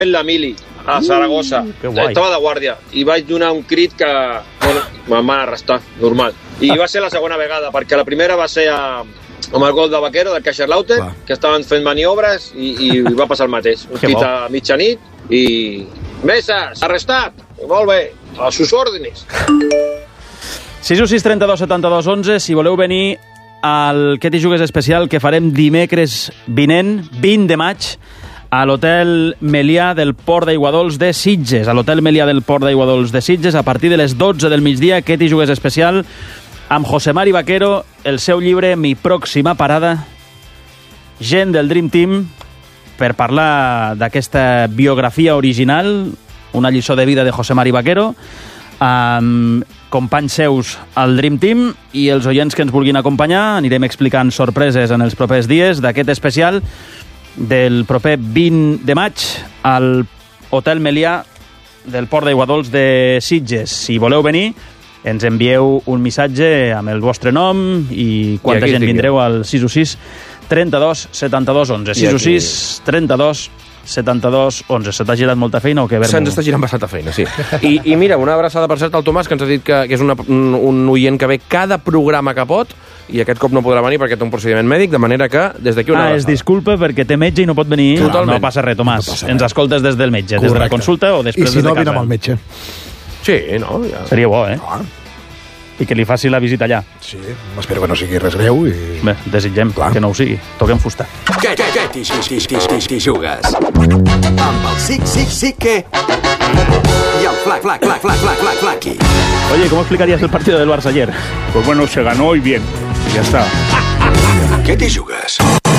la mili a Saragossa. Estava de guàrdia i vaig donar un crit que me'n van arrestar, normal. I va ser la segona vegada, perquè la primera va ser amb el gol de Vaquero, del Kaiserslautern, que estaven fent maniobres i va passar el mateix. Un crit a mitjanit i... Mesas, arrestat! Molt bé, a sus órdenes. 616 32 72 11, si voleu venir al Què t'hi jugues especial que farem dimecres vinent, 20 de maig, a l'Hotel Melià del Port d'Aiguadols de Sitges. A l'Hotel Melià del Port d'Aiguadols de Sitges, a partir de les 12 del migdia, Què t'hi jugues especial, amb José Mari Vaquero, el seu llibre Mi pròxima parada, gent del Dream Team, per parlar d'aquesta biografia original, una lliçó de vida de José Mari Vaquero, amb companys seus al Dream Team, i els oients que ens vulguin acompanyar anirem explicant sorpreses en els propers dies d'aquest especial del proper 20 de maig al Hotel Melià del Port d'Aiguadols de Sitges. Si voleu venir, ens envieu un missatge amb el vostre nom i quanta gent vindreu al 616 32 72 11. 616 32 72 11. Se t'ha girat molta feina o què? Se'ns està girant bastanta feina, sí. I mira, una abraçada per cert al Tomàs, que ens ha dit que és un oient que ve cada programa que pot, i aquest cop no podrà venir perquè té un procediment mèdic, de manera que des d'aquí una abraçada. Es disculpa perquè té metge i no pot venir. Totalment. No passa res, Tomàs. Ens escoltes des del metge, des de la consulta o després des de casa. I si no, vine amb el metge. Sí, no? Ja. Seria bo, eh? I que li faci la visita allà. Sí, espero que no sigui res greu i... Bé, desitgem que no ho sigui. Toquem fusta. Què t'hi jugues? Amb el sí que... Y el flaqui. Oye, ¿cómo explicarías el partido del Barça ayer? Pues bueno, se ganó y bien. Y ya está. ¿Qué te jugues?